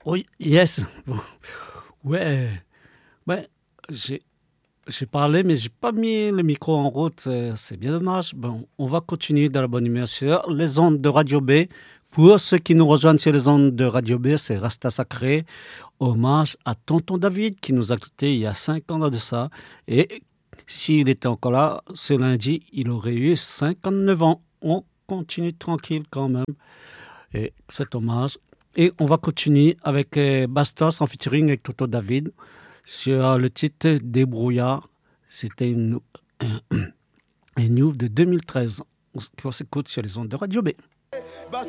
Oui, yes. Ouais, ouais, j'ai j'ai parlé, mais j'ai pas mis le micro en route. C'est bien dommage. Bon, on va continuer dans la bonne humeur sur les ondes de Radio B. Pour ceux qui nous rejoignent sur les ondes de Radio B, c'est Rasta Sacré. Hommage à Tonton David qui nous a quittés il y a 5 ans de ça. Et s'il était encore là, ce lundi, il aurait eu 59 ans. On continue tranquille quand même. Et cet hommage. Et on va continuer avec Bastos en featuring avec Toto David sur le titre Débrouillard. C'était une news de 2013. On s'écoute sur les ondes de Radio B.